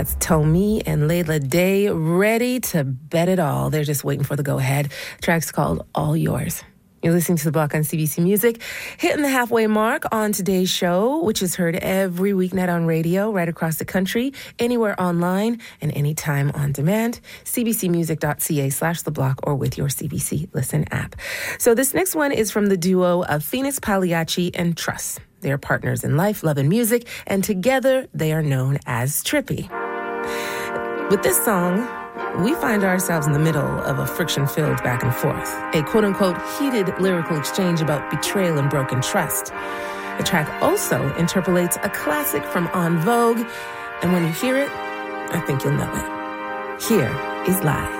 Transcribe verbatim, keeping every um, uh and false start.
That's Tommy and Layla Day, ready to bet it all. They're just waiting for the go-ahead. The track's called All Yours. You're listening to The Block on C B C Music, hitting the halfway mark on today's show, which is heard every weeknight on radio right across the country, anywhere online, and anytime on demand. cbcmusic.ca slash The Block or with your C B C Listen app. So this next one is from the duo of Phoenix Pagliacci and Truss. They're partners in life, love, and music, and together they are known as Trippy. With this song, we find ourselves in the middle of a friction-filled back and forth, a quote-unquote heated lyrical exchange about betrayal and broken trust. The track also interpolates a classic from En Vogue, and when you hear it, I think you'll know it. Here is Lies.